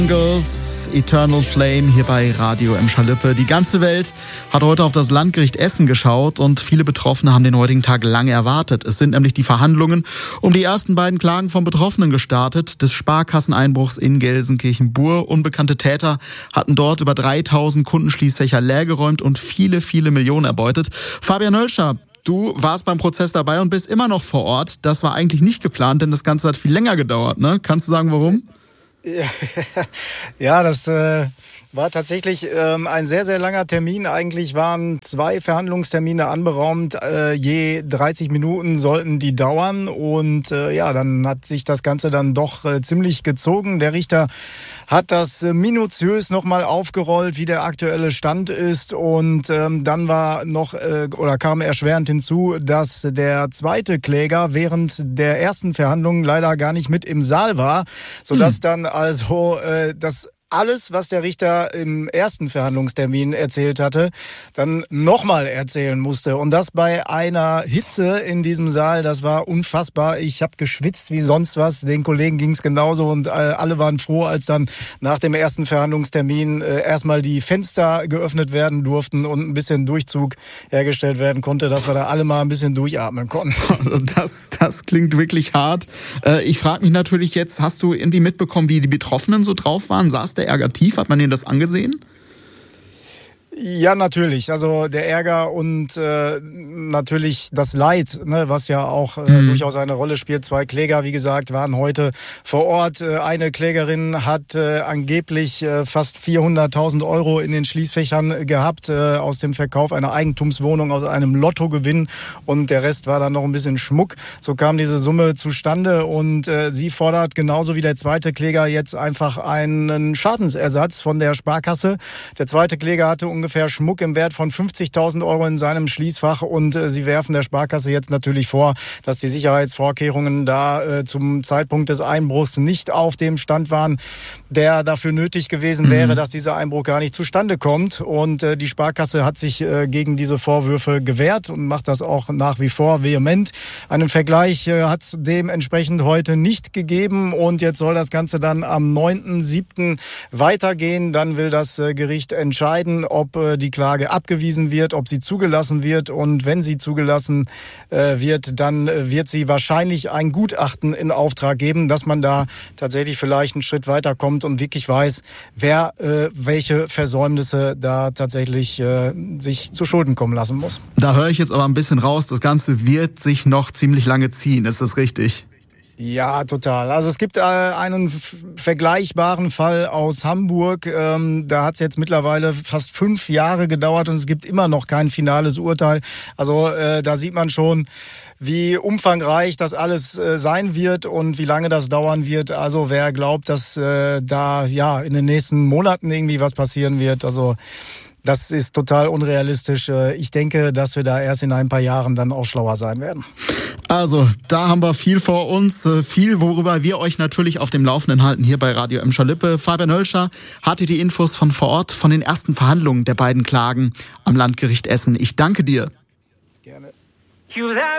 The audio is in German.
Girls, Eternal Flame hier bei Radio Emscher-Lippe. Die ganze Welt hat heute auf das Landgericht Essen geschaut und viele Betroffene haben den heutigen Tag lange erwartet. Es sind nämlich die Verhandlungen um die ersten beiden Klagen von Betroffenen gestartet, des Sparkasseneinbruchs in Gelsenkirchen-Bur. Unbekannte Täter hatten dort über 3000 Kundenschließfächer leergeräumt und viele, viele Millionen erbeutet. Fabian Hölscher, du warst beim Prozess dabei und bist immer noch vor Ort. Das war eigentlich nicht geplant, denn das Ganze hat viel länger gedauert, ne? Kannst du sagen, warum? Ja, das war tatsächlich ein sehr, sehr langer Termin. Eigentlich waren 2 Verhandlungstermine anberaumt. Je 30 Minuten sollten die dauern. Und dann hat sich das Ganze dann doch ziemlich gezogen. Der Richter hat das minutiös nochmal aufgerollt, wie der aktuelle Stand ist. Und dann war noch kam erschwerend hinzu, dass der zweite Kläger während der ersten Verhandlung leider gar nicht mit im Saal war, sodass dann also das alles, was der Richter im ersten Verhandlungstermin erzählt hatte, dann nochmal erzählen musste. Und das bei einer Hitze in diesem Saal, das war unfassbar. Ich habe geschwitzt wie sonst was. Den Kollegen ging es genauso und alle waren froh, als dann nach dem ersten Verhandlungstermin erstmal die Fenster geöffnet werden durften und ein bisschen Durchzug hergestellt werden konnte, dass wir da alle mal ein bisschen durchatmen konnten. Das klingt wirklich hart. Ich frage mich natürlich jetzt, hast du irgendwie mitbekommen, wie die Betroffenen so drauf waren? Saß der Ärger tief? Hat man ihnen das angesehen? Ja, natürlich. Also der Ärger und natürlich das Leid, ne, was ja auch durchaus eine Rolle spielt. 2 Kläger, wie gesagt, waren heute vor Ort. Eine Klägerin hat angeblich fast 400.000 Euro in den Schließfächern gehabt aus dem Verkauf einer Eigentumswohnung, aus einem Lottogewinn. Und der Rest war dann noch ein bisschen Schmuck. So kam diese Summe zustande und sie fordert genauso wie der zweite Kläger jetzt einfach einen Schadensersatz von der Sparkasse. Der zweite Kläger hatte ungefähr Schmuck im Wert von 50.000 Euro in seinem Schließfach und sie werfen der Sparkasse jetzt natürlich vor, dass die Sicherheitsvorkehrungen da zum Zeitpunkt des Einbruchs nicht auf dem Stand waren, der dafür nötig gewesen wäre, dass dieser Einbruch gar nicht zustande kommt. Und die Sparkasse hat sich gegen diese Vorwürfe gewehrt und macht das auch nach wie vor vehement. Einen Vergleich hat es dementsprechend heute nicht gegeben und jetzt soll das Ganze dann am 9.7. weitergehen. Dann will das Gericht entscheiden, ob die Klage abgewiesen wird, ob sie zugelassen wird. Und wenn sie zugelassen wird, dann wird sie wahrscheinlich ein Gutachten in Auftrag geben, dass man da tatsächlich vielleicht einen Schritt weiterkommt und wirklich weiß, wer welche Versäumnisse da tatsächlich sich zu Schulden kommen lassen muss. Da höre ich jetzt aber ein bisschen raus, das Ganze wird sich noch ziemlich lange ziehen. Ist das richtig? Ja, total. Also es gibt einen vergleichbaren Fall aus Hamburg. Da hat es jetzt mittlerweile fast 5 Jahre gedauert und es gibt immer noch kein finales Urteil. Also da sieht man schon, wie umfangreich das alles sein wird und wie lange das dauern wird. Also wer glaubt, dass da in den nächsten Monaten irgendwie was passieren wird, also das ist total unrealistisch. Ich denke, dass wir da erst in ein paar Jahren dann auch schlauer sein werden. Also, da haben wir viel vor uns. Viel, worüber wir euch natürlich auf dem Laufenden halten hier bei Radio Emscher-Lippe. Fabian Hölscher hatte die Infos von vor Ort, von den ersten Verhandlungen der beiden Klagen am Landgericht Essen. Ich danke dir. Gerne.